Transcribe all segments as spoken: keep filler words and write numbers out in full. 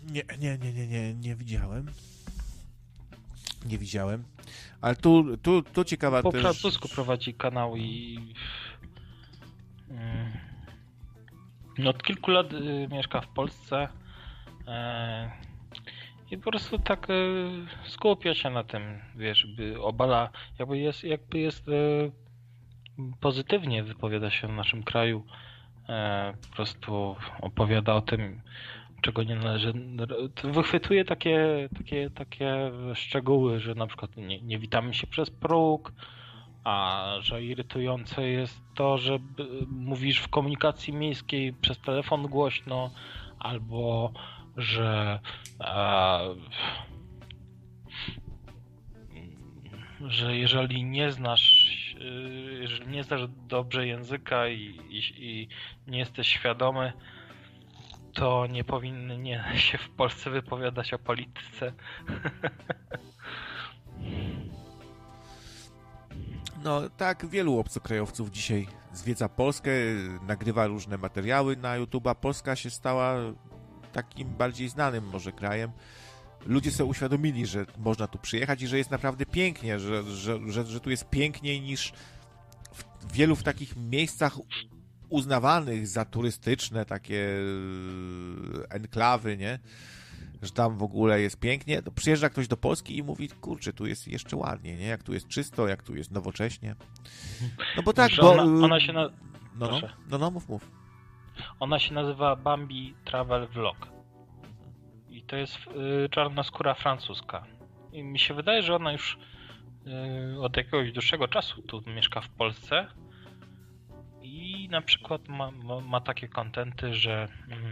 Nie, nie, nie, nie, nie, nie widziałem. Nie widziałem. Ale tu, tu, tu ciekawa po też... Po francusku prowadzi kanał i... No, od kilku lat y, mieszka w Polsce y, i po prostu tak y, skupia się na tym, wiesz, by obala, jakby jest, jakby jest y, pozytywnie wypowiada się w naszym kraju, y, po prostu opowiada o tym, czego nie należy. Wychwytuje takie, takie, takie szczegóły, że na przykład nie, nie witamy się przez próg, a że irytujące jest to, że mówisz w komunikacji miejskiej przez telefon głośno, albo że e, że jeżeli nie znasz jeżeli nie znasz dobrze języka i, i, i nie jesteś świadomy, to nie powinny nie się w Polsce wypowiadać o polityce. No tak, wielu obcokrajowców dzisiaj zwiedza Polskę, nagrywa różne materiały na YouTube'a. Polska się stała takim bardziej znanym może krajem. Ludzie sobie uświadomili, że można tu przyjechać i że jest naprawdę pięknie, że, że, że, że tu jest piękniej niż w wielu w takich miejscach uznawanych za turystyczne, takie enklawy, nie? Że tam w ogóle jest pięknie, to przyjeżdża ktoś do Polski i mówi, kurczę, tu jest jeszcze ładnie, nie? Jak tu jest czysto, jak tu jest nowocześnie. No bo tak, bo... Ona, ona się na... No, no, no, no, mów, mów. Ona się nazywa Bambi Travel Vlog. I to jest y, czarnoskóra francuska. I mi się wydaje, że ona już y, od jakiegoś dłuższego czasu tu mieszka w Polsce. I na przykład ma, ma, ma takie kontenty, że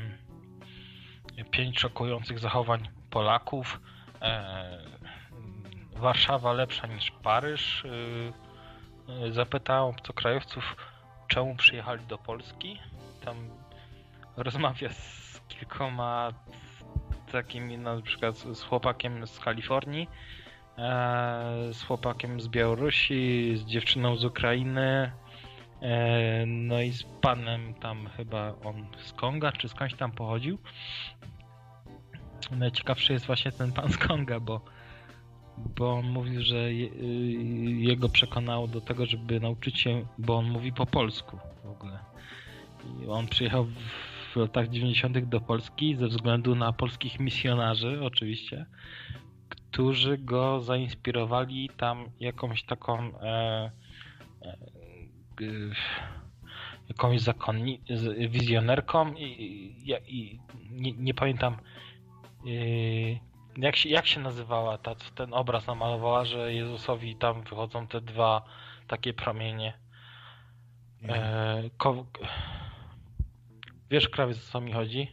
y, pięć szokujących zachowań Polaków, e, Warszawa lepsza niż Paryż, y, y, zapytał obcokrajowców, czemu przyjechali do Polski. Tam rozmawia z kilkoma takimi, na przykład z chłopakiem z Kalifornii, e, z chłopakiem z Białorusi, z dziewczyną z Ukrainy, e, no i z panem tam chyba on z Konga, czy skądś tam pochodził. Najciekawszy jest właśnie ten pan z Konga, bo, bo on mówił, że je, jego przekonało do tego, żeby nauczyć się, bo on mówi po polsku w ogóle. I on przyjechał w latach dziewięćdziesiątych do Polski ze względu na polskich misjonarzy oczywiście, którzy go zainspirowali tam jakąś taką e, e, e, jakąś zakonni, wizjonerką i, i, i nie, nie pamiętam e, jak się, jak się nazywała ta, ten obraz namalowała, że Jezusowi tam wychodzą te dwa takie promienie. E, ko, Wiesz, krawiec, o co mi chodzi?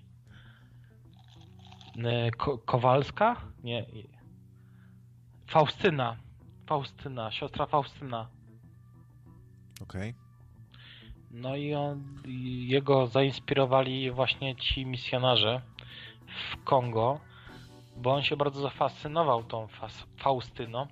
Ko- Kowalska? Nie. Faustyna. Faustyna, siostra Faustyna. Okej. Okay. No i on, jego zainspirowali właśnie ci misjonarze w Kongo, bo on się bardzo zafascynował tą fas- Faustyną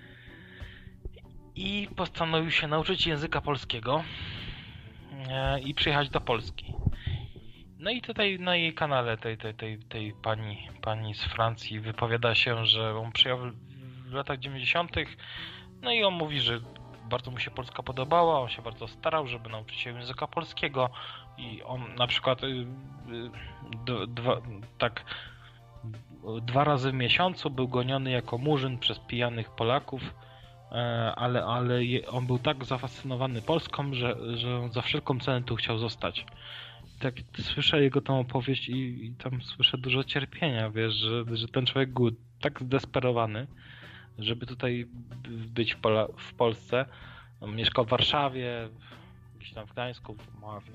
i postanowił się nauczyć języka polskiego e, i przyjechać do Polski. No i tutaj na jej kanale tej, tej, tej, tej pani, pani z Francji wypowiada się, że on przyjechał w latach dziewięćdziesiątych. No i on mówi, że bardzo mu się Polska podobała, on się bardzo starał, żeby nauczyć się języka polskiego i on na przykład d- dwa, tak dwa razy w miesiącu był goniony jako murzyn przez pijanych Polaków, ale, ale on był tak zafascynowany Polską, że, że za wszelką cenę tu chciał zostać. Tak słyszę jego tą opowieść i, i tam słyszę dużo cierpienia, wiesz, że, że ten człowiek był tak zdesperowany, żeby tutaj być w, Pola, w Polsce. On mieszkał w Warszawie, gdzieś tam w Gdańsku, w Moławie.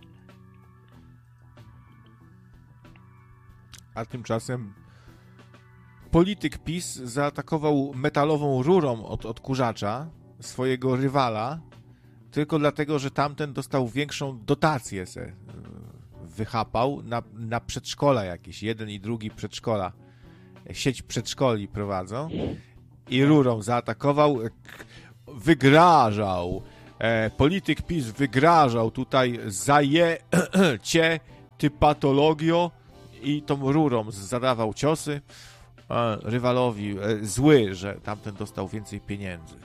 A tymczasem polityk PiS zaatakował metalową rurą od odkurzacza swojego rywala, tylko dlatego, że tamten dostał większą dotację se wychapał na, na przedszkola jakieś, jeden i drugi przedszkola. Sieć przedszkoli prowadzą i rurą zaatakował, wygrażał. E, polityk PiS wygrażał tutaj zaje cię, ty patologio i tą rurą zadawał ciosy e, rywalowi, e, zły, że tamten dostał więcej pieniędzy.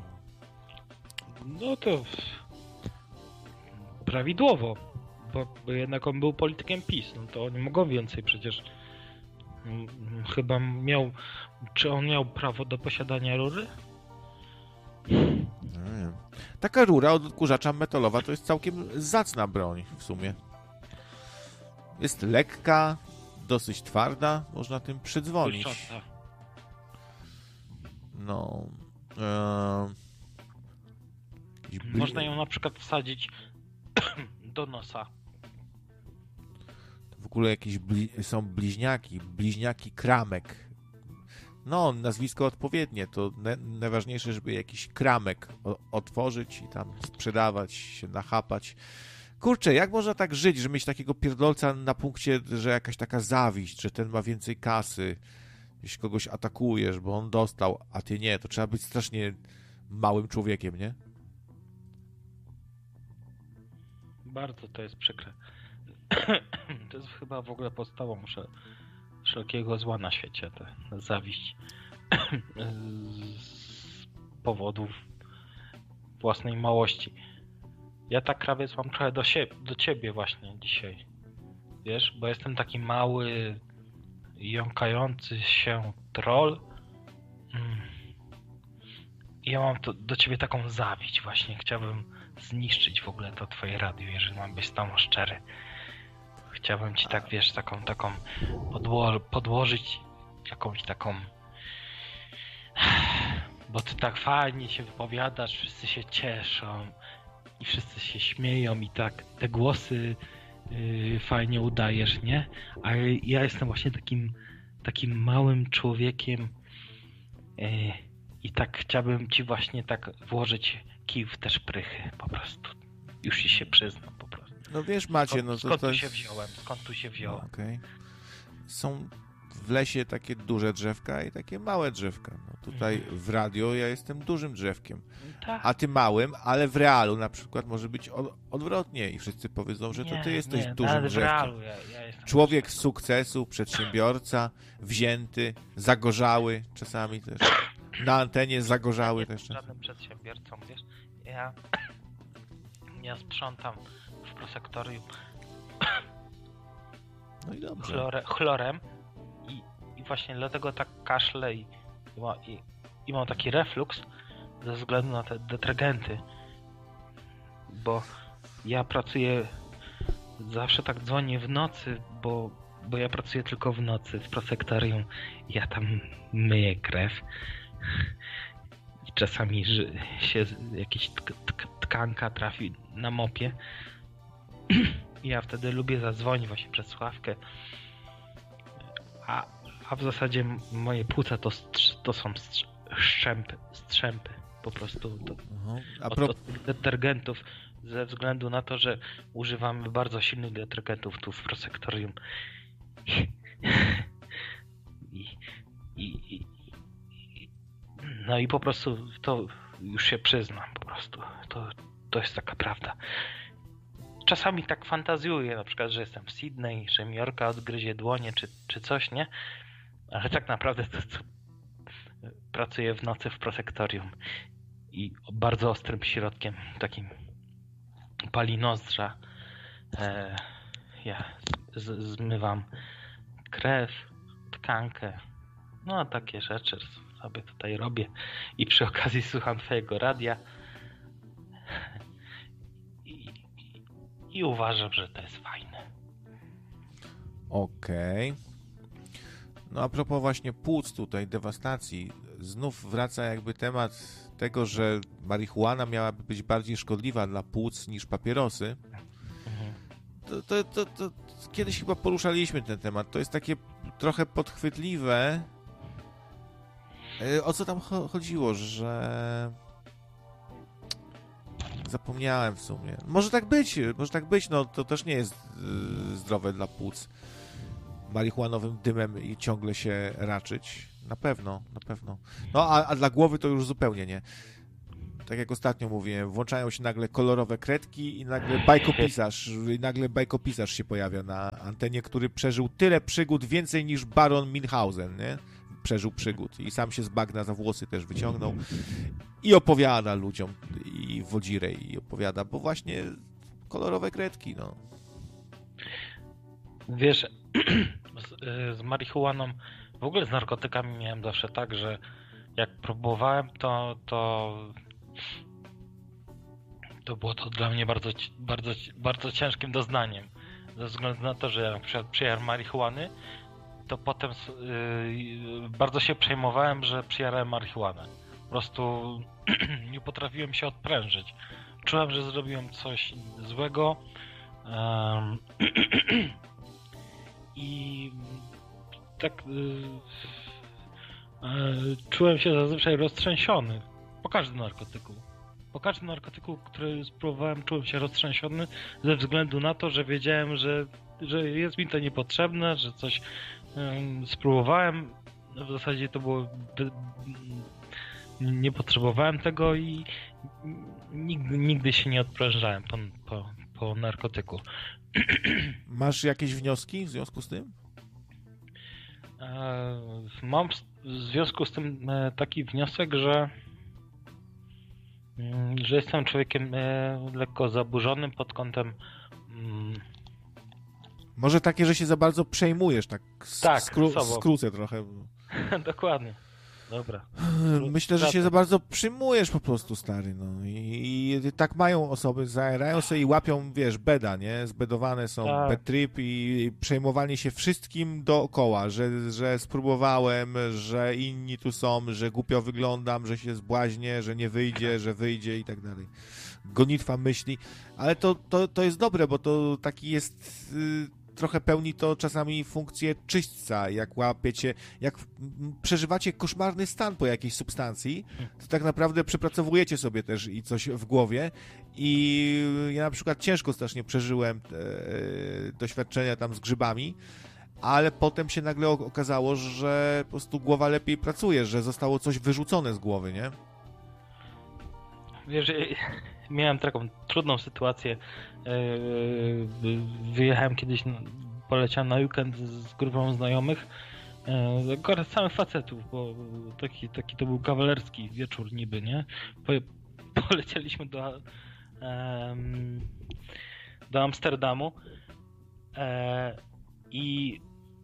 No to prawidłowo, bo, bo jednak on był politykiem PiS, no to oni mogą więcej przecież. Chyba miał, czy on miał prawo do posiadania rury? No nie wiem. Taka rura od odkurzacza metalowa to jest całkiem zacna broń w sumie. Jest lekka, dosyć twarda, można tym przydzwonić. Kurczota. No. E... Bli... Można ją na przykład wsadzić do nosa. W ogóle jakieś bli... są bliźniaki, bliźniaki Kramek. No, nazwisko odpowiednie, to ne... najważniejsze, żeby jakiś Kramek o... otworzyć i tam sprzedawać, się nachapać. Kurczę, jak można tak żyć, że mieć takiego pierdolca na punkcie, że jakaś taka zawiść, że ten ma więcej kasy, jeśli kogoś atakujesz, bo on dostał, a ty nie, to trzeba być strasznie małym człowiekiem, nie? Bardzo to jest przykre. To jest chyba w ogóle podstawą wszelkiego zła na świecie, ta zawiść z powodów własnej małości. Ja tak, krawiec, mam trochę do, siebie, do ciebie właśnie dzisiaj, wiesz, bo jestem taki mały, jąkający się troll. Mm. I ja mam to, do ciebie taką zawiść właśnie, chciałbym zniszczyć w ogóle to twoje radio, jeżeli mam być z tobą szczery. Chciałbym ci tak, wiesz, taką, taką podło- podłożyć jakąś taką, bo ty tak fajnie się wypowiadasz, wszyscy się cieszą i wszyscy się śmieją i tak te głosy yy, fajnie udajesz, nie? A ja jestem właśnie takim takim małym człowiekiem yy, i tak chciałbym ci właśnie tak włożyć kij w te szprychy po prostu. Już ci się przyznam po prostu. No wiesz, Macie, skąd, no to... skąd to tu jest... się wziąłem? Skąd tu się wziąłem? No, okej. Są w lesie takie duże drzewka i takie małe drzewka. No tutaj w radio ja jestem dużym drzewkiem, Tak. a ty małym, ale w realu na przykład może być od, odwrotnie i wszyscy powiedzą, że to ty jesteś nie, dużym nawet w drzewkiem. realu ja, ja jestem Człowiek z sukcesu, przedsiębiorca, wzięty, zagorzały czasami też. Na antenie zagorzały ja też. jestem żadnym przedsiębiorcą, wiesz? Ja, ja sprzątam w prosektorium No i dobrze. chlore, chlorem i, i właśnie dlatego tak kaszlę i, i, i, i mam taki refluks ze względu na te detergenty, bo ja pracuję, zawsze tak dzwonię w nocy, bo, bo ja pracuję tylko w nocy w prosektorium, ja tam myję krew i czasami ży, się jakiś tk, tk, tkanka trafi na mopie. Ja wtedy lubię zadzwonić właśnie przez słuchawkę, a, a w zasadzie moje płuca to, strz, to są strz, szczępy, strzępy po prostu to, Uh-huh. A od, pro... od tych detergentów, ze względu na to, że używamy bardzo silnych detergentów tu w prosektorium. I, i, i, i, no i po prostu to już się przyznam po prostu, to, to jest taka prawda. Czasami tak fantazjuję, na przykład, że jestem w Sydney, że mi orka odgryzie dłonie, czy, czy coś, nie? Ale tak naprawdę to, to pracuję w nocy w prosektorium i bardzo ostrym środkiem, takim pali nozdrza. E, ja z, zmywam krew, tkankę, no takie rzeczy sobie tutaj robię i przy okazji słucham twojego radia. I uważam, że to jest fajne. Okej. Okay. No a propos właśnie płuc tutaj, dewastacji, znów wraca jakby temat tego, że marihuana miałaby być bardziej szkodliwa dla płuc niż papierosy. Mhm. To, to, to, to kiedyś chyba poruszaliśmy ten temat. To jest takie trochę podchwytliwe. O co tam chodziło, że... Zapomniałem w sumie. Może tak być, może tak być, no to też nie jest yy, zdrowe dla płuc. Marihuanowym dymem i ciągle się raczyć. Na pewno, na pewno. No a, a dla głowy to już zupełnie nie. tak jak ostatnio mówiłem, włączają się nagle kolorowe kredki i nagle bajkopisarz, i nagle bajkopisarz się pojawia na antenie, który przeżył tyle przygód, więcej niż baron Münchhausen, nie? Przeżył przygód i sam się z bagna za włosy też wyciągnął i opowiada ludziom i wodzirę i opowiada, bo właśnie kolorowe kredki, no. Wiesz, z, z marihuaną, w ogóle z narkotykami miałem zawsze tak, że jak próbowałem, to to, to było to dla mnie bardzo, bardzo, bardzo ciężkim doznaniem. Ze względu na to, że jak na przykład przyjarłem marihuany, to potem yy, bardzo się przejmowałem, że przyjarałem marihuanę. Po prostu nie potrafiłem się odprężyć. Czułem, że zrobiłem coś złego. Um, I tak yy, yy, czułem się zazwyczaj roztrzęsiony po każdym narkotyku. Po każdym narkotyku, który spróbowałem, czułem się roztrzęsiony ze względu na to, że wiedziałem, że, że jest mi to niepotrzebne, że coś yy, spróbowałem. W zasadzie to było... By, nie potrzebowałem tego i nigdy, nigdy się nie odprężałem po, po, po narkotyku. Masz jakieś wnioski w związku z tym? E, mam w związku z tym e, taki wniosek, że, mm, że jestem człowiekiem e, lekko zaburzonym pod kątem... Mm, Może takie, że się za bardzo przejmujesz, tak, tak skró- skrócę trochę. Dokładnie. Dobra. Myślę, że się za bardzo przyjmujesz po prostu, stary, no. I, i tak mają osoby, zaerają sobie i łapią, wiesz, beda, nie? Zbedowane są, tak. bad trip i, i przejmowanie się wszystkim dookoła, że, że spróbowałem, że inni tu są, że głupio wyglądam, że się zbłaźnię, że nie wyjdzie, że wyjdzie i tak dalej. Gonitwa myśli, ale to, to, to jest dobre, bo to taki jest... Yy, trochę pełni to czasami funkcję czyśćca, jak łapiecie, jak przeżywacie koszmarny stan po jakiejś substancji, to tak naprawdę przepracowujecie sobie też i coś w głowie i ja na przykład ciężko strasznie przeżyłem te doświadczenia tam z grzybami, ale potem się nagle okazało, że po prostu głowa lepiej pracuje, że zostało coś wyrzucone z głowy, nie? Wiesz, miałem taką trudną sytuację. Wyjechałem kiedyś, poleciałem na weekend z grupą znajomych. Akurat samych facetów, bo taki, taki to był kawalerski wieczór niby, nie? Polecieliśmy do, do Amsterdamu i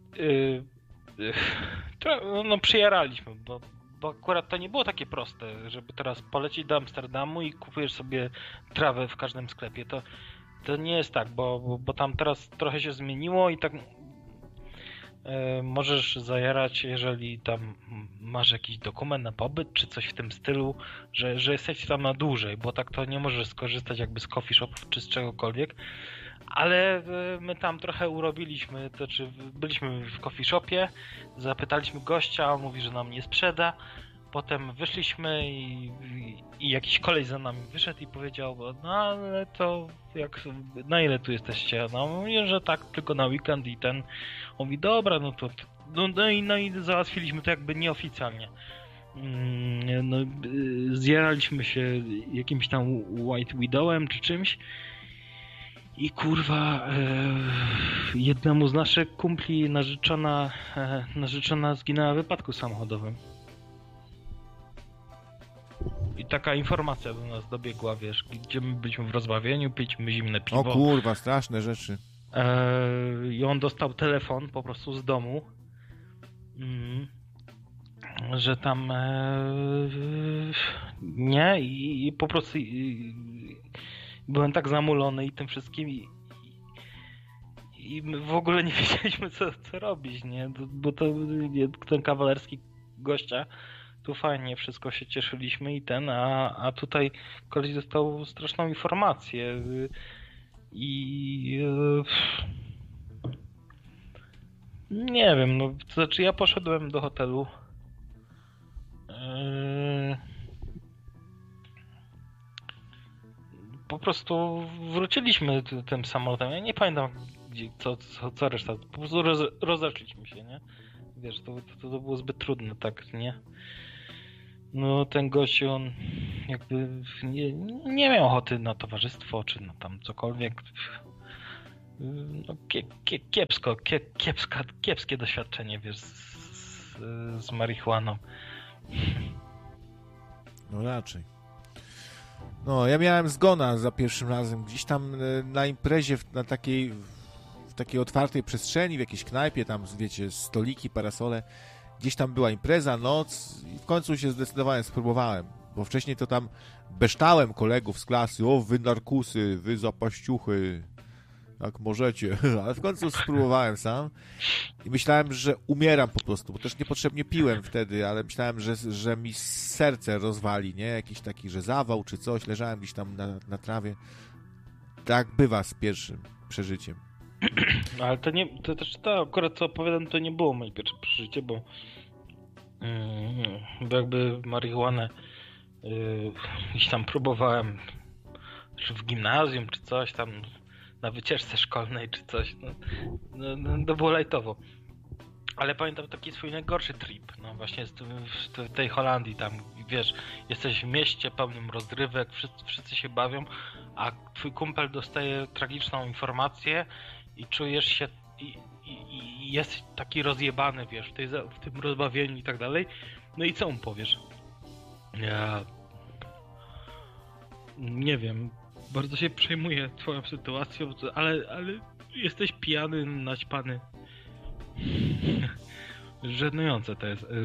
no, przyjaraliśmy, bo Bo akurat to nie było takie proste, żeby teraz polecieć do Amsterdamu i kupujesz sobie trawę w każdym sklepie. To, to nie jest tak, bo, bo, bo tam teraz trochę się zmieniło i tak e, możesz zajarać, jeżeli tam masz jakiś dokument na pobyt, czy coś w tym stylu, że, że jesteś tam na dłużej, bo tak to nie możesz skorzystać jakby z coffee shopów czy z czegokolwiek. Ale my tam trochę urobiliśmy, to znaczy byliśmy w coffee shopie, zapytaliśmy gościa, on mówi, że nam nie sprzeda. Potem wyszliśmy i, i, i jakiś koleś za nami wyszedł i powiedział, no ale to jak, na ile tu jesteście? No mówię, że tak, tylko na weekend i ten. On mówi, dobra, no to, no, no, i, no i załatwiliśmy to jakby nieoficjalnie. No, zjaraliśmy się jakimś tam White Widowem czy czymś. I kurwa, e, jednemu z naszych kumpli narzeczona, e, narzeczona zginęła w wypadku samochodowym. I taka informacja do nas dobiegła, wiesz, gdzie my byliśmy w rozbawieniu, piliśmy zimne piwo. O kurwa, straszne rzeczy. E, I on dostał telefon po prostu z domu, mm, że tam e, nie i, i po prostu i, byłem tak zamulony i tym wszystkim i, i my w ogóle nie wiedzieliśmy co, co robić, nie? Bo to ten kawalerski gościa, tu fajnie wszystko się cieszyliśmy i ten, a, a tutaj koleś dostał straszną informację i nie wiem, no to znaczy ja poszedłem do hotelu. Po prostu wróciliśmy tym samolotem. Ja nie pamiętam, gdzie, co, co, co reszta. Po prostu roz, rozeszliśmy się, nie? Wiesz, to, to, to było zbyt trudne, tak, nie? no ten gościu, on jakby nie, nie miał ochoty na towarzystwo, czy na tam cokolwiek. No, kie, kie, kiepsko, kie, kiepska, kiepskie doświadczenie, wiesz, z, z, z marihuaną. No raczej. No, ja miałem zgona za pierwszym razem. Gdzieś tam na imprezie, na takiej, w takiej otwartej przestrzeni, w jakiejś knajpie, tam, wiecie, stoliki, parasole. Gdzieś tam była impreza, noc i w końcu się zdecydowałem, spróbowałem. Bo wcześniej to tam beształem kolegów z klasy, o, wy narkusy, wy zapaściuchy, jak możecie. Ale w końcu spróbowałem sam i myślałem, że umieram po prostu, bo też niepotrzebnie piłem wtedy, ale myślałem, że, że mi serce rozwali, nie? Jakiś taki, że zawał czy coś, leżałem gdzieś tam na, na trawie. Tak bywa z pierwszym przeżyciem. Ale to nie, to też to akurat co opowiadam, to nie było moje pierwsze przeżycie, bo, yy, bo jakby marihuanę yy, gdzieś tam próbowałem, czy w gimnazjum, czy coś tam, na wycieczce szkolnej, czy coś, no, no, no to było lajtowo. Ale pamiętam taki swój najgorszy trip, no właśnie w tej Holandii tam, wiesz, jesteś w mieście pełnym rozrywek, wszyscy, wszyscy się bawią, a twój kumpel dostaje tragiczną informację i czujesz się, i, i, i jest taki rozjebany, wiesz, w, tej, w tym rozbawieniu i tak dalej. No i co mu powiesz? Ja nie wiem, bardzo się przejmuję twoją sytuacją, ale, ale jesteś pijany, naćpany. Żenujące to jest.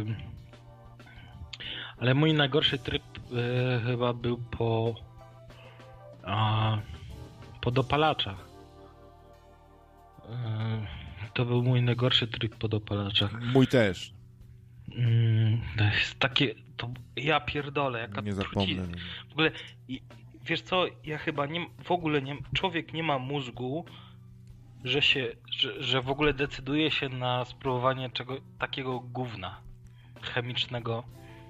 Ale mój najgorszy tryb yy, chyba był po a, po dopalaczach. Yy, to był mój najgorszy tryb po dopalaczach. Mój też. Yy, to jest takie, to ja pierdolę, jaka nie truci... zapomnę. W ogóle, wiesz co, ja chyba nie, w ogóle nie, człowiek nie ma mózgu, że się, że, że w ogóle decyduje się na spróbowanie czego takiego gówna chemicznego.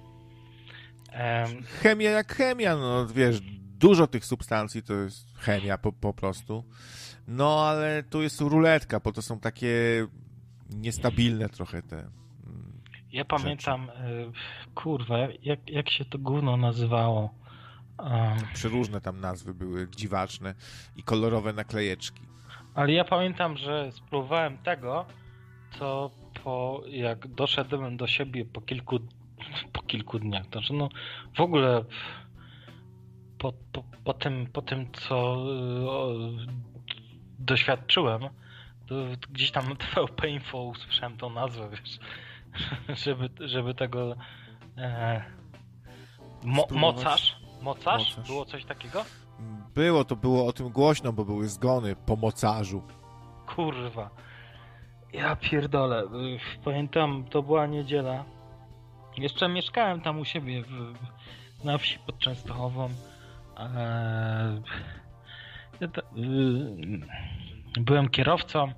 Um, Chemia jak chemia, no wiesz, dużo tych substancji to jest chemia po, po prostu. No ale tu jest ruletka, bo to są takie niestabilne trochę te Ja rzeczy. Pamiętam, kurwa, jak, jak się to gówno nazywało. Um, Przeróżne tam nazwy były, dziwaczne i kolorowe naklejeczki. Ale ja pamiętam, że spróbowałem tego, co po, jak doszedłem do siebie po kilku, po kilku dniach, to znaczy no w ogóle po, po, po, tym, po tym, co o, doświadczyłem, to gdzieś tam na T V P Info usłyszałem tą nazwę, wiesz, żeby, żeby tego e, mo, mocarz, mocarz, mocarz, było coś takiego? Było, to było o tym głośno, bo były zgony po mocarzu. Kurwa. Ja pierdolę. Pamiętam, to była niedziela. Jeszcze mieszkałem tam u siebie w, na wsi pod Częstochową. Eee, ja ta, yy, byłem kierowcą.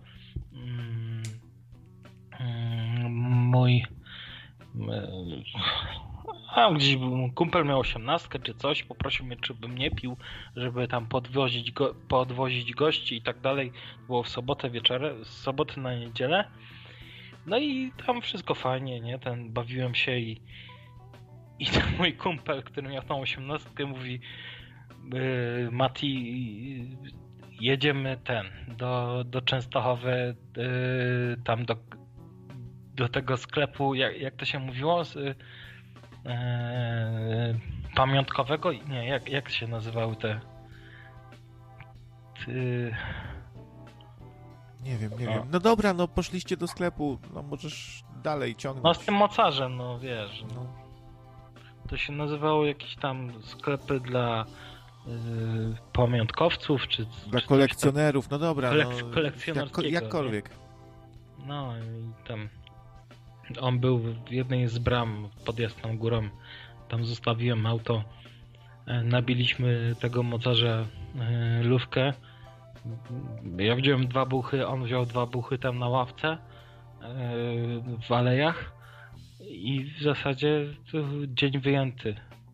Yy, mój yy, A gdzieś był, kumpel miał osiemnastkę czy coś, poprosił mnie, czy bym nie pił, żeby tam podwozić, go, podwozić gości i tak dalej. Było w sobotę wieczorem, z soboty na niedzielę. No i tam wszystko fajnie, nie? Ten, bawiłem się i i ten mój kumpel, który miał tą osiemnastkę, mówi yy, Mati, jedziemy ten, do, do Częstochowy, yy, tam do, do tego sklepu, jak, jak to się mówiło, z, Eee, pamiątkowego? Nie, jak, jak się nazywały te... Ty... Nie wiem, nie o. wiem. No dobra, no poszliście do sklepu, no możesz dalej ciągnąć. No z tym mocarzem, no wiesz. No. To się nazywało jakieś tam sklepy dla yy, pamiątkowców, czy... Dla czy kolekcjonerów, no dobra, Kolek- no... kolekcjonerskiego, jak, jakkolwiek. Nie? No i tam... On był w jednej z bram pod Jasną Górą. Tam zostawiłem auto. Nabiliśmy tego mocarza lufkę. Ja wziąłem dwa buchy, on wziął dwa buchy tam na ławce w alejach i w zasadzie dzień wyjęty.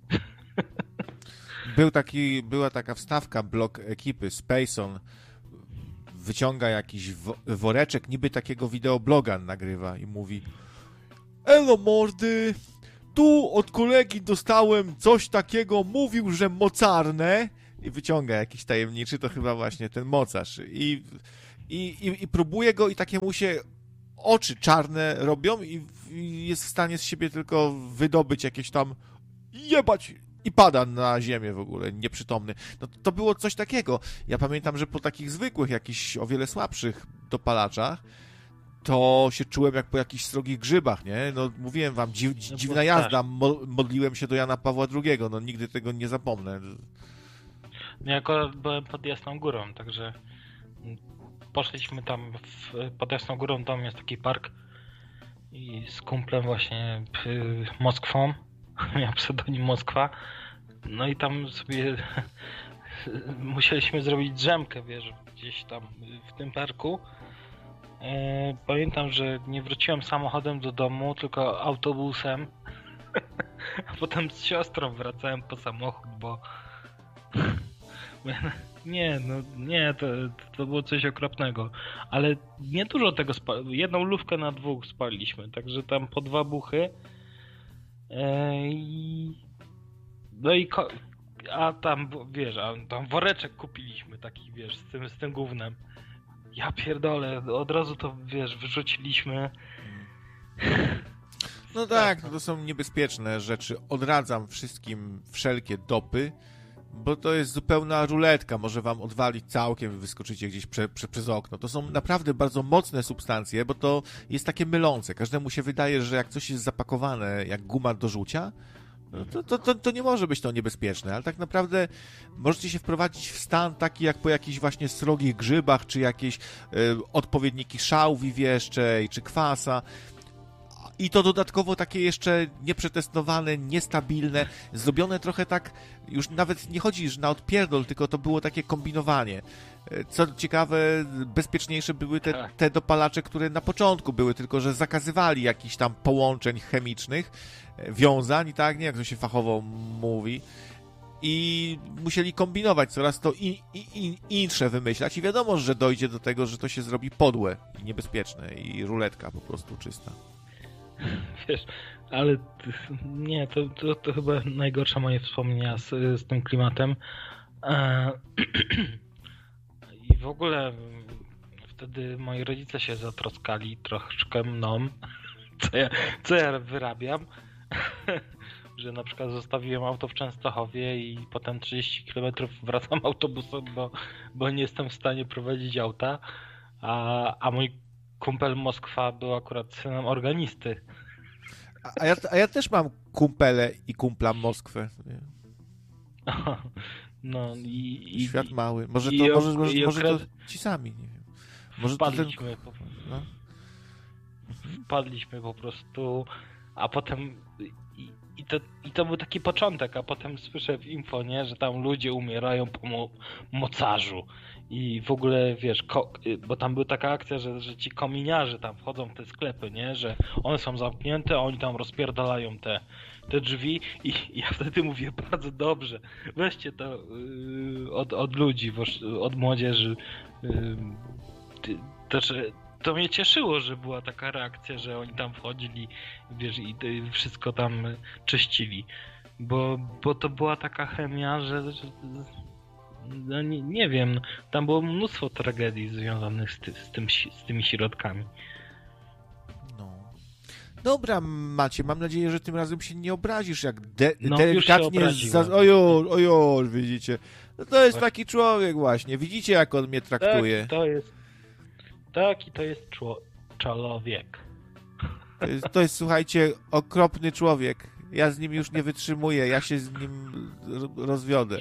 Był taki, była taka wstawka, blog ekipy, Spaceon wyciąga jakiś wo- woreczek, niby takiego wideobloga nagrywa i mówi: Elo mordy, tu od kolegi dostałem coś takiego, mówił, że mocarne i wyciąga jakiś tajemniczy, to chyba właśnie ten mocarz i, i, i, i próbuje go i takie mu się oczy czarne robią i, i jest w stanie z siebie tylko wydobyć jakieś tam jebać i pada na ziemię w ogóle, nieprzytomny. No to było coś takiego. Ja pamiętam, że po takich zwykłych, jakichś o wiele słabszych dopalaczach to się czułem jak po jakichś srogich grzybach, nie? No mówiłem wam, dziw, No dziwna bo jazda, mo, modliłem się do Jana Pawła drugiego, no nigdy tego nie zapomnę. Ja akurat byłem pod Jasną Górą, także poszliśmy tam w, pod Jasną Górą, tam jest taki park i z kumplem właśnie y, Moskwą, miał pseudonim Moskwa, no i tam sobie musieliśmy zrobić drzemkę, wiesz, gdzieś tam w tym parku. E, pamiętam, że nie wróciłem samochodem do domu, tylko autobusem, a potem z siostrą wracałem po samochód, bo nie, no nie, to, to było coś okropnego, ale nie dużo tego spaliśmy, jedną lufkę na dwóch spaliliśmy, także tam po dwa buchy e, i no i ko- a tam, wiesz, a tam woreczek kupiliśmy taki, wiesz, z tym, z tym gównem. Ja pierdolę, od razu to, wiesz, wyrzuciliśmy. No tak, no to są niebezpieczne rzeczy. Odradzam wszystkim wszelkie dopy, bo to jest zupełna ruletka. Może wam odwalić całkiem i wyskoczycie gdzieś prze, prze, przez okno. To są naprawdę bardzo mocne substancje, bo to jest takie mylące. Każdemu się wydaje, że jak coś jest zapakowane jak guma do rzucia, To, to, to, to nie może być to niebezpieczne, ale tak naprawdę możecie się wprowadzić w stan taki jak po jakichś właśnie srogich grzybach, czy jakieś y, odpowiedniki szałwi wieszczej, czy kwasa. I to dodatkowo takie jeszcze nieprzetestowane, niestabilne, zrobione trochę tak, już nawet nie chodzi na odpierdol, tylko to było takie kombinowanie. Co ciekawe, bezpieczniejsze były te, te dopalacze, które na początku były, tylko że zakazywali jakichś tam połączeń chemicznych, wiązań, tak, nie jak to się fachowo mówi, i musieli kombinować, coraz to in, in, insze wymyślać i wiadomo, że dojdzie do tego, że to się zrobi podłe i niebezpieczne i ruletka po prostu czysta. Wiesz, ale nie, to, to, to chyba najgorsze moje wspomnienia z, z tym klimatem. Eee, I w ogóle wtedy moi rodzice się zatroskali troszkę mną, co ja, co ja wyrabiam, że na przykład zostawiłem auto w Częstochowie i potem trzydzieści kilometrów wracam autobusem, bo, bo nie jestem w stanie prowadzić auta, a, a mój kumpel Moskwa był akurat synem organisty. A ja, a ja też mam kumpele i kumpla Moskwę. Nie? No i, i świat mały. Może i, to, i, może, może, i może okres... to ci sami, nie wiem. Może wpadliśmy, to ten... po... no. wpadliśmy po prostu, a potem i, i, to, i to był taki początek, a potem słyszę w info, nie, że tam ludzie umierają po mo mocarzu. I w ogóle, wiesz, bo tam była taka akcja, że, że ci kominiarze tam wchodzą w te sklepy, nie? Że one są zamknięte, a oni tam rozpierdalają te, te drzwi i, i ja wtedy mówię, bardzo dobrze, weźcie to yy, od, od ludzi, od młodzieży. Yy, to, to mnie cieszyło, że była taka reakcja, że oni tam wchodzili, wiesz, i, i wszystko tam czyścili. Bo, bo to była taka chemia, że... że no nie, nie wiem, tam było mnóstwo tragedii związanych z, ty, z, tym, z tymi środkami. No. Dobra, Macie, mam nadzieję, że tym razem się nie obrazisz, jak de no, delikatnie... Za... Ojoj, ojoj, widzicie. No to jest właśnie taki człowiek właśnie. Widzicie, jak on mnie traktuje. Tak, to jest... Taki to jest czło... człowiek. To jest, to jest, słuchajcie, okropny człowiek. Ja z nim już nie wytrzymuję. Ja się z nim rozwiodę.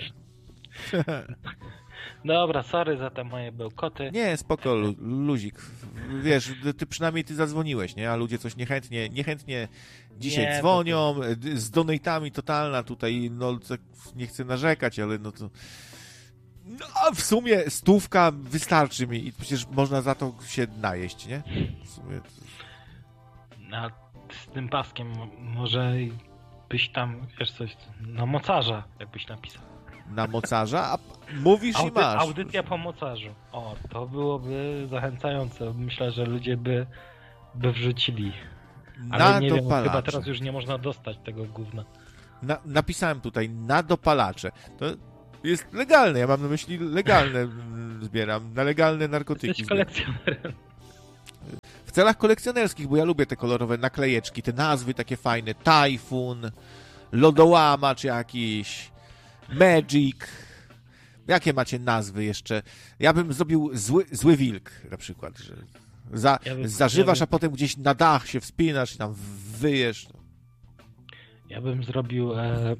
Dobra, sorry za te moje bełkoty. Nie, spoko, lu luzik. Wiesz, ty przynajmniej ty zadzwoniłeś, nie? A ludzie coś niechętnie, niechętnie dzisiaj nie, dzwonią, to... z donatami totalna tutaj, no nie chcę narzekać, ale no to... No, a w sumie stówka wystarczy mi i przecież można za to się najeść, nie? W sumie to... A z tym paskiem może byś tam, wiesz coś, na mocarza jakbyś napisał. Na mocarza? A mówisz Audy, i masz. Audycja po mocarzu. O, to byłoby zachęcające. Myślę, że ludzie by, by wrzucili. Ale Na nie wiem, chyba dopalacze. teraz już nie można dostać tego gówna. Na, napisałem tutaj na dopalacze. To jest legalne, ja mam na myśli legalne mm, zbieram, na legalne narkotyki. Jesteś zbieram. kolekcjonerem. W celach kolekcjonerskich, bo ja lubię te kolorowe naklejeczki, te nazwy takie fajne, Tajfun, Lodołamacz jakiś, Magic. Jakie macie nazwy jeszcze? Ja bym zrobił zły, zły wilk na przykład, że za, Ja bym- zażywasz, ja bym- a potem gdzieś na dach się wspinasz i tam wyjesz. Ja bym zrobił e,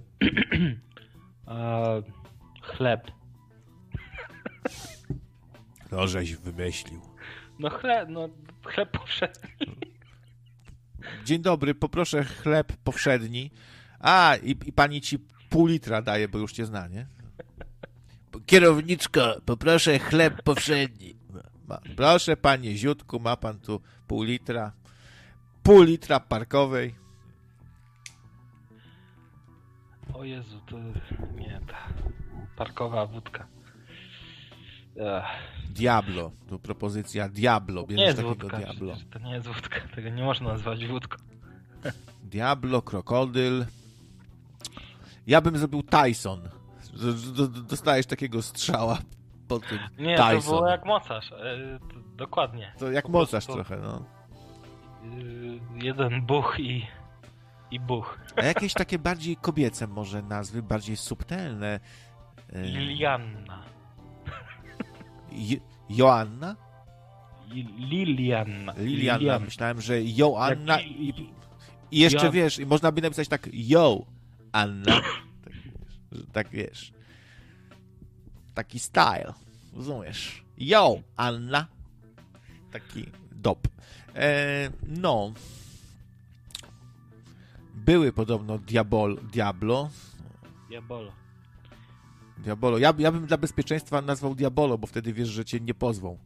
e, chleb. No, żeś wymyślił. No chleb, no chleb powszedni. Dzień dobry, poproszę chleb powszedni. A, i, i pani ci pół litra daje, bo już cię zna, nie? Kierowniczko, poproszę chleb powszedni. Ma, proszę panie Ziutku, ma pan tu pół litra. Pół litra parkowej. O Jezu, to nie, ta parkowa wódka. Ech. Diablo, tu propozycja Diablo. Nie Bierzesz jest takiego wódka, Diablo. przecież to nie jest wódka, tego nie można nazwać wódką. Diablo, krokodyl. Ja bym zrobił Tyson. D- d- d- Dostajesz takiego strzała po tym. Nie, Tyson. to było jak mocarz, e, to, dokładnie. To jak Po mocarz prostu, trochę, no. y, jeden buch i, i buch. A jakieś takie bardziej kobiece może nazwy, bardziej subtelne. E, Lilianna. Jo- Joanna? I- Lilianna. Lilianna. Myślałem, że Joanna Jak- i, i jeszcze Ja- wiesz, i można by napisać tak Jo Anna. Tak, wiesz, że tak wiesz. Taki style. Rozumiesz? Jo Anna. Taki dop. E, no. Były podobno Diabol, Diablo. Diabolo. Diabolo. Ja, ja bym dla bezpieczeństwa nazwał Diabolo, bo wtedy wiesz, że cię nie pozwą.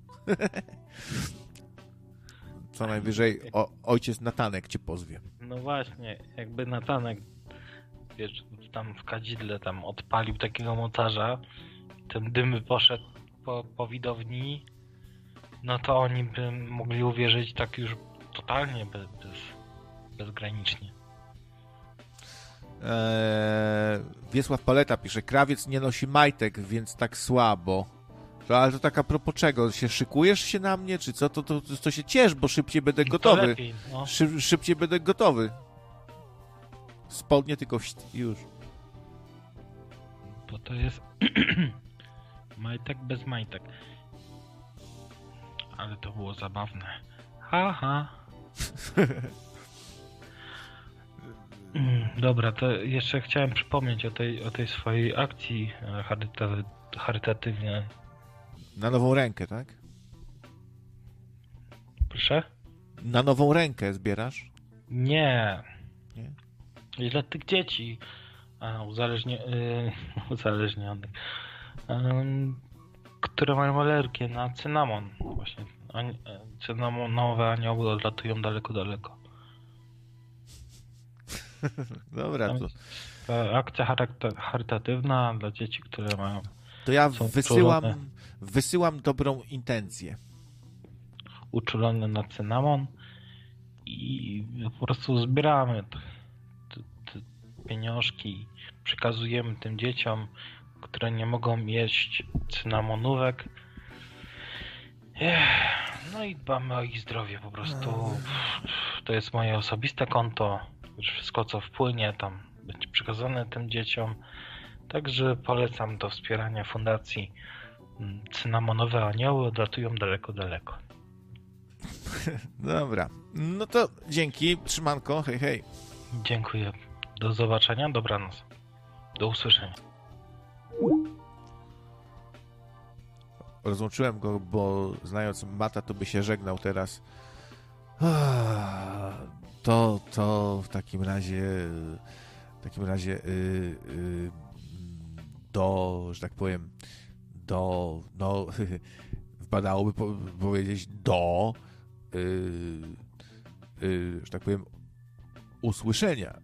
Co najwyżej o, ojciec Natanek cię pozwie. No właśnie, jakby Natanek, wiesz, tam w kadzidle tam odpalił takiego mocarza, ten dym by poszedł po, po widowni, no to oni by mogli uwierzyć tak już totalnie bez, bez, bezgranicznie. Eee, Wiesław Paleta pisze, krawiec nie nosi majtek, więc tak słabo. To, ale to tak a propos czego? Się szykujesz się na mnie, czy co? To, to, to, to się ciesz, bo szybciej będę To gotowy. lepiej, no. Szy, szybciej będę gotowy. Spodnie tylko wst- już. Bo to jest majtek bez majtek. Ale to było zabawne. Haha. Mm, Dobra, to jeszcze chciałem przypomnieć o tej, o tej swojej akcji e, charyta- charytatywnej. Na nową rękę, tak? Proszę? Na nową rękę zbierasz? Nie. Nie? I dla tych dzieci a, uzależnie, yy, uzależnionych, ym, które mają alergię na cynamon. Właśnie ani, e, cynamonowe anioły odlatują daleko, daleko. Dobra, Tam to, jest, e, akcja charakter, charytatywna dla dzieci, które mają to ja Są wysyłam, uczulone. wysyłam dobrą intencję. uczulone na cynamon i po prostu zbieramy te, te, te pieniążki, przekazujemy tym dzieciom, które nie mogą jeść cynamonówek. Ech, no i dbamy o ich zdrowie po prostu. To jest moje osobiste konto. Już wszystko co wpłynie tam będzie przekazane tym dzieciom. Także polecam do wspierania fundacji Cynamonowe Anioły odlatują daleko, daleko. Dobra. No to dzięki. Trzymanko. Hej, hej. Dziękuję. Do zobaczenia. Dobranoc. Do usłyszenia. Rozłączyłem go, bo znając Mata, to by się żegnał teraz. To, to w takim razie w takim razie yy, yy, do, że tak powiem, do, no, wpadałoby po, powiedzieć do, yy, yy, że tak powiem, usłyszenia.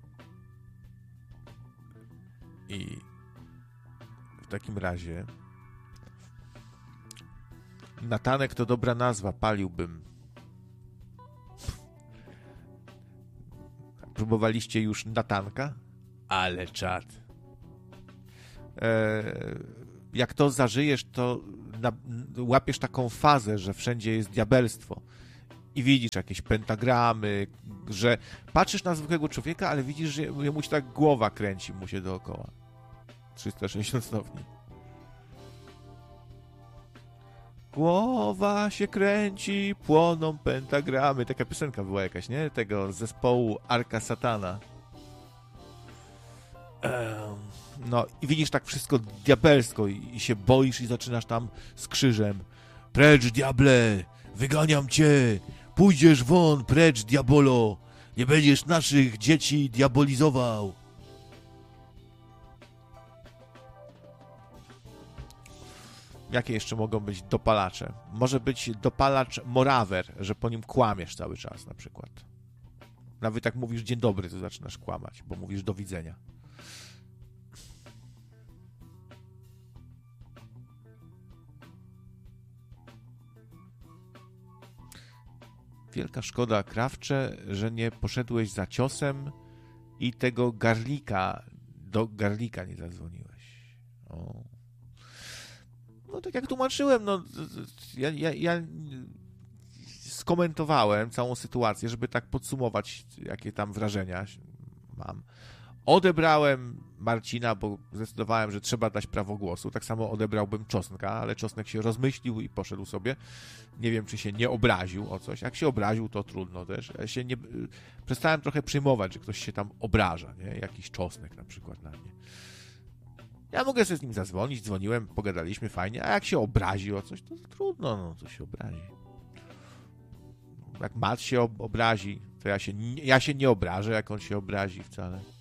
I w takim razie Natanek to dobra nazwa, paliłbym. Próbowaliście już natanka? Ale czad. E, jak to zażyjesz, to na, łapiesz taką fazę, że wszędzie jest diabelstwo. I widzisz jakieś pentagramy, że patrzysz na zwykłego człowieka, ale widzisz, że mu się tak głowa kręci mu się dookoła. trzysta sześćdziesiąt stopni. Głowa się kręci, płoną pentagramy. Taka piosenka była jakaś, nie? Tego zespołu Arka Satana. No i widzisz tak wszystko diabelsko i, i się boisz i zaczynasz tam z krzyżem. Precz, diable! Wyganiam cię! Pójdziesz won, precz, diabolo! Nie będziesz naszych dzieci diabolizował! Jakie jeszcze mogą być dopalacze? Może być dopalacz morawer, że po nim kłamiesz cały czas na przykład. Nawet jak mówisz dzień dobry, to zaczynasz kłamać, bo mówisz do widzenia. Wielka szkoda, Krawcze, że nie poszedłeś za ciosem i tego garlika, do garlika nie zadzwoniłeś. O. No tak jak tłumaczyłem, no ja, ja, ja skomentowałem całą sytuację, żeby tak podsumować, jakie tam wrażenia mam. Odebrałem Marcina, bo zdecydowałem, że trzeba dać prawo głosu. Tak samo odebrałbym Czosnka, ale Czosnek się rozmyślił i poszedł sobie. Nie wiem, czy się nie obraził o coś. Jak się obraził, to trudno też. Ja się nie... Przestałem trochę przyjmować, że ktoś się tam obraża, nie? Jakiś Czosnek na przykład na mnie. Ja mogę sobie z nim zadzwonić, dzwoniłem, pogadaliśmy fajnie, a jak się obrazi o coś, to trudno, no to się obrazi. Jak Mat się obrazi, to ja się, ja się nie obrażę, jak on się obrazi wcale.